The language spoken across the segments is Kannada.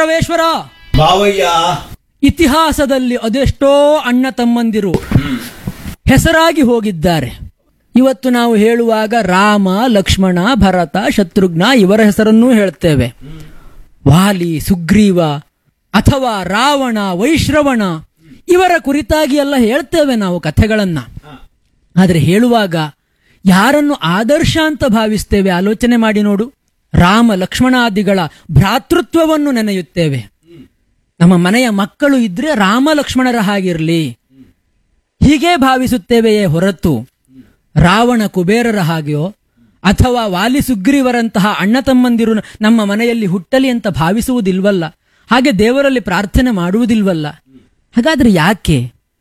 ಕೌರವೇಶ್ವರ ಬಾವಯ್ಯ. ಇತಿಹಾಸದಲ್ಲಿ ಅದೆಷ್ಟೋ ಅಣ್ಣ ತಮ್ಮಂದಿರು ಹೆಸರಾಗಿ ಹೋಗಿದ್ದಾರೆ. ಇವತ್ತು ನಾವು ಹೇಳುವಾಗ ರಾಮ, ಲಕ್ಷ್ಮಣ, ಭರತ, ಶತ್ರುಘ್ನ ಇವರ ಹೆಸರನ್ನೂ ಹೇಳ್ತೇವೆ. ವಾಲಿ, ಸುಗ್ರೀವ ಅಥವಾ ರಾವಣ, ವೈಶ್ರವಣ ಇವರ ಕುರಿತಾಗಿ ಎಲ್ಲ ಹೇಳ್ತೇವೆ ನಾವು ಕಥೆಗಳನ್ನ. ಆದರೆ ಹೇಳುವಾಗ ಯಾರನ್ನು ಆದರ್ಶ ಅಂತ ಭಾವಿಸ್ತೇವೆ ಆಲೋಚನೆ ಮಾಡಿ ನೋಡು. ರಾಮ ಲಕ್ಷ್ಮಣಾದಿಗಳ ಭ್ರಾತೃತ್ವವನ್ನು ನೆನೆಯುತ್ತೇವೆ. ನಮ್ಮ ಮನೆಯ ಮಕ್ಕಳು ಇದ್ರೆ ರಾಮ ಲಕ್ಷ್ಮಣರ ಹಾಗಿರ್ಲಿ ಹೀಗೆ ಭಾವಿಸುತ್ತೇವೆಯೇ ಹೊರತು ರಾವಣ ಕುಬೇರರ ಹಾಗೆಯೋ ಅಥವಾ ವಾಲಿ ಸುಗ್ರೀವರಂತಹ ಅಣ್ಣ ತಮ್ಮಂದಿರು ನಮ್ಮ ಮನೆಯಲ್ಲಿ ಹುಟ್ಟಲಿ ಅಂತ ಭಾವಿಸುವುದಿಲ್ವಲ್ಲ. ಹಾಗೆ ದೇವರಲ್ಲಿ ಪ್ರಾರ್ಥನೆ ಮಾಡುವುದಿಲ್ವಲ್ಲ. ಹಾಗಾದ್ರೆ ಯಾಕೆ?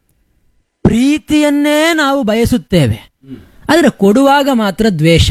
ಪ್ರೀತಿಯನ್ನೇ ನಾವು ಬಯಸುತ್ತೇವೆ, ಆದರೆ ಕೊಡುವಾಗ ಮಾತ್ರ ದ್ವೇಷ.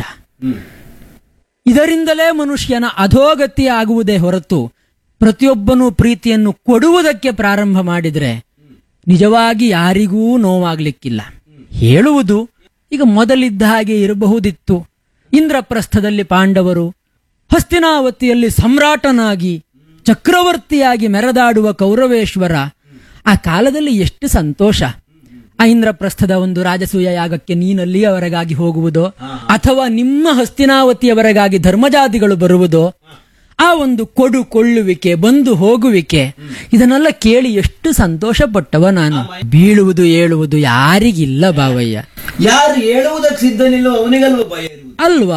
ಇದರಿಂದಲೇ ಮನುಷ್ಯನ ಅಧೋಗತಿ ಆಗುವುದೇ ಹೊರತು ಪ್ರತಿಯೊಬ್ಬನೂ ಪ್ರೀತಿಯನ್ನು ಕೊಡುವುದಕ್ಕೆ ಪ್ರಾರಂಭ ಮಾಡಿದರೆ ನಿಜವಾಗಿ ಯಾರಿಗೂ ನೋವಾಗ್ಲಿಕ್ಕಿಲ್ಲ. ಹೇಳುವುದು ಈಗ ಮೊದಲಿದ್ದ ಹಾಗೆ ಇರಬಹುದಿತ್ತು. ಇಂದ್ರಪ್ರಸ್ಥದಲ್ಲಿ ಪಾಂಡವರು, ಹಸ್ತಿನಾವತಿಯಲ್ಲಿ ಸಮ್ರಾಟನಾಗಿ ಚಕ್ರವರ್ತಿಯಾಗಿ ಮೆರೆದಾಡುವ ಕೌರವೇಶ್ವರ. ಆ ಕಾಲದಲ್ಲಿ ಎಷ್ಟು ಸಂತೋಷ. ಆ ಇಂದ್ರಪ್ರಸ್ಥದ ಒಂದು ರಾಜಸೂಯ ಯಾಗಕ್ಕೆ ನೀನಲ್ಲಿಯವರೆಗಾಗಿ ಹೋಗುವುದೋ ಅಥವಾ ನಿಮ್ಮ ಹಸ್ತಿನಾವತಿಯವರೆಗಾಗಿ ಧರ್ಮಜಾತಿಗಳು ಬರುವುದೋ, ಆ ಒಂದು ಕೊಳ್ಳುವಿಕೆ, ಬಂದು ಹೋಗುವಿಕೆ, ಇದನ್ನೆಲ್ಲ ಕೇಳಿ ಎಷ್ಟು ಸಂತೋಷ ಪಟ್ಟವ ನಾನು. ಬೀಳುವುದು ಏಳುವುದು ಯಾರಿಗಿಲ್ಲ ಬಾವಯ್ಯ. ಯಾರು ಹೇಳುವುದಕ್ಕೆ ಸಿದ್ಧನಿಲ್ಲೋ ಅವನಿಗಲ್ವ ಭಯ ಇರುವುದು ಅಲ್ವಾ?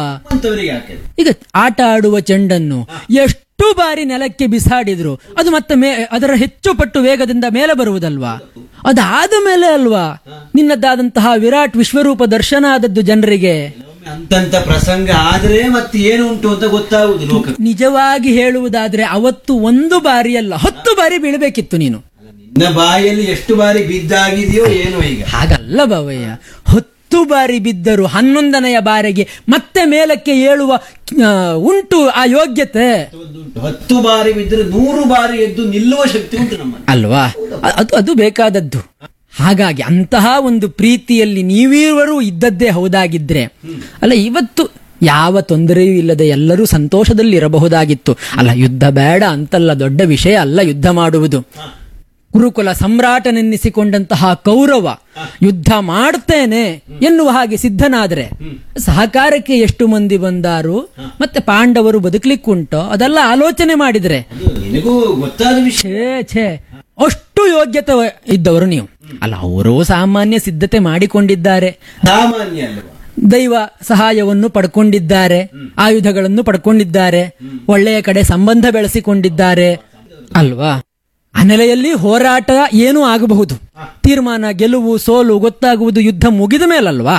ಈಗ ಆಟ ಆಡುವ ಚೆಂಡನ್ನು ಎಷ್ಟು ಬಾರಿ ನೆಲಕ್ಕೆ ಬಿಸಾಡಿದ್ರು ಅದು ಮತ್ತೆ ಅದರ ಹೆಚ್ಚು ಪಟ್ಟು ವೇಗದಿಂದ ಮೇಲೆ ಬರುವುದಲ್ವಾ? ಅದಾದ ಮೇಲೆ ಅಲ್ವಾ ನಿನ್ನದಾದಂತಹ ವಿರಾಟ್ ವಿಶ್ವರೂಪ ದರ್ಶನ ಆದದ್ದು ಜನರಿಗೆ. ಅಂತಂತ ಪ್ರಸಂಗ ಆದ್ರೆ ಮತ್ತೆ ಏನು ಉಂಟು ಅಂತ ಗೊತ್ತಾಗುವುದು ಲೋಕ. ನಿಜವಾಗಿ ಹೇಳುವುದಾದ್ರೆ ಅವತ್ತು ಒಂದು ಬಾರಿ ಅಲ್ಲ 10 ಬಾರಿ ಬೀಳಬೇಕಿತ್ತು ನೀನು. ನಿನ್ನ ಬಾಯಲ್ಲಿ ಎಷ್ಟು ಬಾರಿ ಬಿದ್ದಾಗಿದೆಯೋ ಏನೋ. ಈಗ ಹಾಗಲ್ಲ ಬಾವಯ್ಯ, 10 ಬಾರಿ ಬಿದ್ದರು 11ನೆಯ ಬಾರಿಗೆ ಮತ್ತೆ ಮೇಲಕ್ಕೆ ಏಳುವ ಉಂಟು ಆ ಯೋಗ್ಯತೆ. 10 ಬಾರಿ ಬಿದ್ದರೆ 100 ಬಾರಿ ಎದ್ದು ನಿಲ್ಲುವ ಶಕ್ತಿ ಉಂಟು ನಮ್ಮ ಅಲ್ವಾ? ಅದು ಬೇಕಾದದ್ದು. ಹಾಗಾಗಿ ಅಂತಹ ಒಂದು ಪ್ರೀತಿಯಲ್ಲಿ ನೀವೀವರು ಇದ್ದದ್ದೇ ಹೌದಾಗಿದ್ರೆ ಅಲ್ಲ ಇವತ್ತು ಯಾವ ತೊಂದರೆಯೂ ಇಲ್ಲದೆ ಎಲ್ಲರೂ ಸಂತೋಷದಲ್ಲಿ ಇರಬಹುದಾಗಿತ್ತು. ಅಲ್ಲ, ಯುದ್ಧ ಬೇಡ ಅಂತಲ್ಲ, ದೊಡ್ಡ ವಿಷಯ ಅಲ್ಲ ಯುದ್ಧ ಮಾಡುವುದು. ಕುರುಕುಲ ಸಮ್ರಾಟನೆನ್ನಿಸಿಕೊಂಡಂತಹ ಕೌರವ ಯುದ್ಧ ಮಾಡ್ತೇನೆ ಎನ್ನುವ ಹಾಗೆ ಸಿದ್ಧನಾದ್ರೆ ಸಹಕಾರಕ್ಕೆ ಎಷ್ಟು ಮಂದಿ ಬಂದಾರು, ಮತ್ತೆ ಪಾಂಡವರು ಬದುಕಲಿಕ್ಕುಂಟೋ ಅದೆಲ್ಲ ಆಲೋಚನೆ ಮಾಡಿದ್ರೆ ಗೊತ್ತಾದ ವಿಷಯ. ಛೇ ಅಷ್ಟು ಯೋಗ್ಯತೆ ಇದ್ದವರು ನೀವು ಅಲ್ಲ. ಅವರೂ ಸಾಮಾನ್ಯ ಸಿದ್ಧತೆ ಮಾಡಿಕೊಂಡಿದ್ದಾರೆ, ಸಾಮಾನ್ಯ ಅಲ್ವಾ? ದೈವ ಸಹಾಯವನ್ನು ಪಡ್ಕೊಂಡಿದ್ದಾರೆ, ಆಯುಧಗಳನ್ನು ಪಡ್ಕೊಂಡಿದ್ದಾರೆ, ಒಳ್ಳೆಯ ಕಡೆ ಸಂಬಂಧ ಬೆಳೆಸಿಕೊಂಡಿದ್ದಾರೆ ಅಲ್ವಾ? ಆ ನೆಲೆಯಲ್ಲಿ ಹೋರಾಟ ಏನೂ ಆಗಬಹುದು. ತೀರ್ಮಾನ, ಗೆಲುವು ಸೋಲು ಗೊತ್ತಾಗುವುದು ಯುದ್ಧ ಮುಗಿದ ಮೇಲಲ್ವಾ?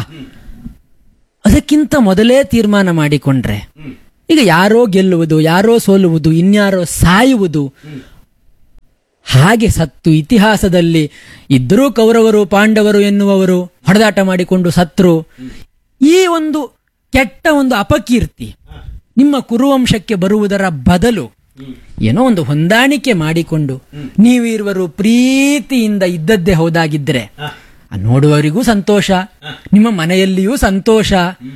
ಅದಕ್ಕಿಂತ ಮೊದಲೇ ತೀರ್ಮಾನ ಮಾಡಿಕೊಂಡ್ರೆ ಈಗ ಯಾರೋ ಗೆಲ್ಲುವುದು, ಯಾರೋ ಸೋಲುವುದು, ಇನ್ಯಾರೋ ಸಾಯುವುದು, ಹಾಗೆ ಸತ್ತು ಇತಿಹಾಸದಲ್ಲಿ ಇದ್ದರೂ ಕೌರವರು ಪಾಂಡವರು ಎನ್ನುವವರು ಹೊಡೆದಾಟ ಮಾಡಿಕೊಂಡು ಸತ್ರು. ಈ ಒಂದು ಕೆಟ್ಟ ಒಂದು ಅಪಕೀರ್ತಿ ನಿಮ್ಮ ಕುರುವಂಶಕ್ಕೆ ಬರುವುದರ ಬದಲು ಏನೋ ಒಂದು ಹೊಂದಾಣಿಕೆ ಮಾಡಿಕೊಂಡು ನೀವಿರುವರು ಪ್ರೀತಿಯಿಂದ ಇದ್ದದ್ದೇ ಹೌದಾಗಿದ್ರೆ ನೋಡುವವರಿಗೂ ಸಂತೋಷ, ನಿಮ್ಮ ಮನೆಯಲ್ಲಿಯೂ ಸಂತೋಷ.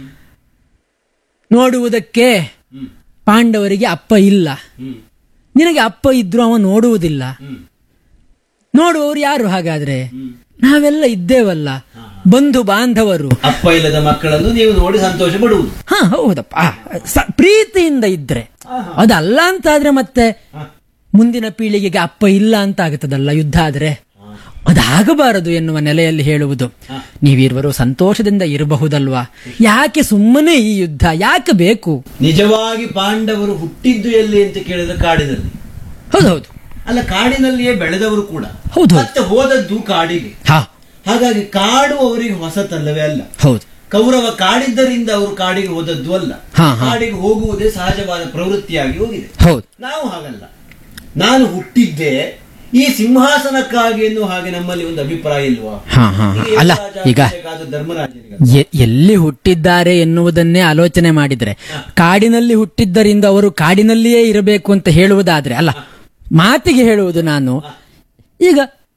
ನೋಡುವುದಕ್ಕೆ ಪಾಂಡವರಿಗೆ ಅಪ್ಪ ಇಲ್ಲ, ನಿನಗೆ ಅಪ್ಪ ಇದ್ರು ಅವ ನೋಡುವುದಿಲ್ಲ. ನೋಡುವವರು ಯಾರು? ಹಾಗಾದ್ರೆ ನಾವೆಲ್ಲ ಇದ್ದೇವಲ್ಲ, ಬಂಧು ಬಾಂಧವರು. ಅಪ್ಪ ಇಲ್ಲದ ಮಕ್ಕಳನ್ನು ನೀವು ನೋಡಿ ಸಂತೋಷ ಪಡುವುದು. ಹಾ ಹೌದಪ್ಪ, ಪ್ರೀತಿಯಿಂದ ಇದ್ರೆ. ಅದಲ್ಲ ಅಂತಾದ್ರೆ ಮತ್ತೆ ಮುಂದಿನ ಪೀಳಿಗೆಗೆ ಅಪ್ಪ ಇಲ್ಲ ಅಂತ ಆಗುತ್ತದಲ್ಲ ಯುದ್ಧ ಆದ್ರೆ. ಅದಾಗಬಾರದು ಎನ್ನುವ ನೆಲೆಯಲ್ಲಿ ಹೇಳುವುದು. ನೀವಿರುವರು ಸಂತೋಷದಿಂದ ಇರಬಹುದಲ್ವಾ? ಯಾಕೆ ಸುಮ್ಮನೆ ಈ ಯುದ್ಧ ಯಾಕೆ ಬೇಕು? ನಿಜವಾಗಿ ಪಾಂಡವರು ಹುಟ್ಟಿದ್ದು ಎಲ್ಲಿ ಅಂತ ಕೇಳಿದ್ರೆ ಕಾಡಿನಲ್ಲಿ. ಹೌದೌದು. ಅಲ್ಲ, ಕಾಡಿನಲ್ಲಿಯೇ ಬೆಳೆದವರು ಕೂಡ. ಹೌದು. ಮತ್ತೆ ಹೋದದ್ದು ಕಾಡಿಗೆ. ಹಾಗಾಗಿ ಕಾಡು ಅವರಿಗೆ ಹೊಸತಲ್ಲವೇ ಅಲ್ಲ. ಹೌದು. ಕೌರವ ಕಾಡಿದ್ದರಿಂದ ಅವರು ಕಾಡಿಗೆ ಹೋದದ್ದು ಅಲ್ಲ. ಕಾಡಿಗೆ ಹೋಗುವುದೇ ಸಹಜವಾದ ಪ್ರವೃತ್ತಿಯಾಗಿ ಹೋಗಿದೆ. ಹೌದು. ನಾವು ಹಾಗಲ್ಲ. ನಾನು ಹುಟ್ಟಿದ್ದೆ ಈ ಸಿಂಹಾಸನಕ್ಕಾಗಿ ಎನ್ನುವ ಹಾಗೆ ನಮ್ಮಲ್ಲಿ ಒಂದು ಅಭಿಪ್ರಾಯ ಇಲ್ವಾ? ಅಲ್ಲ, ಈಗ ಧರ್ಮರಾಜನಿಗೆ ಎಲ್ಲಿ ಹುಟ್ಟಿದ್ದಾರೆ ಎನ್ನುವುದನ್ನೇ ಆಲೋಚನೆ ಮಾಡಿದ್ರೆ ಕಾಡಿನಲ್ಲಿ ಹುಟ್ಟಿದ್ದರಿಂದ ಅವರು ಕಾಡಿನಲ್ಲಿಯೇ ಇರಬೇಕು ಅಂತ ಹೇಳುವುದಾದ್ರೆ, ಅಲ್ಲ ಮಾತಿಗೆ ಹೇಳುವುದು ನಾನು, ಈಗ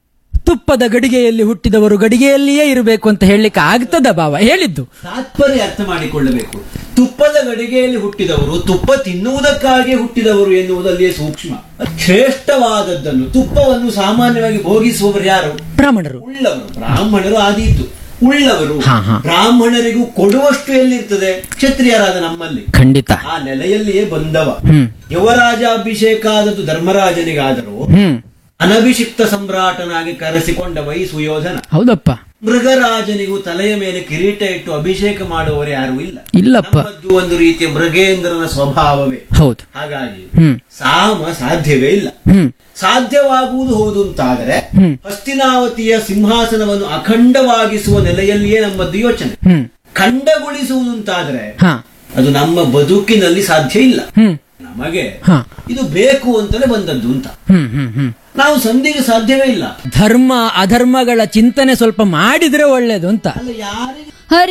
ತುಪ್ಪದ ಗಡಿಗೆಯಲ್ಲಿ ಹುಟ್ಟಿದವರು ಗಡಿಗೆಯಲ್ಲಿಯೇ ಇರಬೇಕು ಅಂತ ಹೇಳಲಿಕ್ಕೆ ಆಗ್ತದ ಭಾವ ಹೇಳಿದ್ದು. ತಾತ್ಪರ್ಯ ಅರ್ಥ ಮಾಡಿಕೊಳ್ಳಬೇಕು. ತುಪ್ಪದ ಗಡಿಗೆಯಲ್ಲಿ ಹುಟ್ಟಿದವರು ತುಪ್ಪ ತಿನ್ನುವುದಕ್ಕಾಗಿ ಹುಟ್ಟಿದವರು ಎನ್ನುವುದಲ್ಲಿಯೇ ಸೂಕ್ಷ್ಮ. ಶ್ರೇಷ್ಠವಾದದ್ದನ್ನು ತುಪ್ಪವನ್ನು ಸಾಮಾನ್ಯವಾಗಿ ಭೋಗಿಸುವವರು ಯಾರು? ಬ್ರಾಹ್ಮಣರು. ಉಳ್ಳವರು. ಬ್ರಾಹ್ಮಣರು ಆದೀತು ಉಳ್ಳವರು. ಹಾ, ಹಾ. ಬ್ರಾಹ್ಮಣರಿಗೂ ಕೊಡುವಷ್ಟು ಎಲ್ಲಿರ್ತದೆ? ಕ್ಷತ್ರಿಯರಾದ ನಮ್ಮಲ್ಲಿ. ಖಂಡಿತ. ಆ ನೆಲೆಯಲ್ಲಿಯೇ ಬಂದವ. ಹ್ಮ್. ಯುವರಾಜಾಭಿಷೇಕ ಆದದ್ದು ಧರ್ಮರಾಜನಿಗಾದರೂ ಹ್ಮ್. ಅನಭಿಷಿಕ್ತ ಸಮ್ರಾಟನಾಗಿ ಕರೆಸಿಕೊಂಡವ ಈ ಸುಯೋಧನ. ಹೌದಪ್ಪ. ಮೃಗರಾಜನಿಗೂ ತಲೆಯ ಮೇಲೆ ಕಿರೀಟ ಇಟ್ಟು ಅಭಿಷೇಕ ಮಾಡುವವರು ಯಾರು ಇಲ್ಲ. ಇಲ್ಲಪ್ಪ. ನಮ್ಮದು ಒಂದು ರೀತಿಯ ಮೃಗೇಂದ್ರನ ಸ್ವಭಾವವೇ. ಹೌದು. ಹಾಗಾಗಿ ಹ್ಮ್. ಸಾಮ ಸಾಧ್ಯವೇ ಇಲ್ಲ. ಹ್ಮ್. ಸಾಧ್ಯವಾಗುವುದು ಹೌದು ಅಂತಾದರೆ ಹ್ಮ್. ಹಸ್ತಿನಾವತಿಯ ಸಿಂಹಾಸನವನ್ನು ಅಖಂಡವಾಗಿಸುವ ನೆಲೆಯಲ್ಲಿಯೇ ನಮ್ಮದು ಯೋಚನೆ. ಹ್ಮ್. ಖಂಡಗೊಳಿಸುವುದು ಅಂತಾದ್ರೆ ಹಾ. ಅದು ನಮ್ಮ ಬದುಕಿನಲ್ಲಿ ಸಾಧ್ಯ ಇಲ್ಲ. ಹ್ಮ್. ನಮಗೆ ಹಾ. ಇದು ಬೇಕು ಅಂತಲೇ ಬಂದದ್ದು ಅಂತ. ಹ್ಮ್. ಹ್ಮ್. ಹ್ಮ್. ನಾವು ಸಂಧಿಗೆ ಸಾಧ್ಯವೇ ಇಲ್ಲ. ಧರ್ಮ ಅಧರ್ಮಗಳ ಚಿಂತನೆ ಸ್ವಲ್ಪ ಮಾಡಿದ್ರೆ ಒಳ್ಳೇದು ಅಂತ. ಅಲ್ಲ, ಯಾರಿಗೆ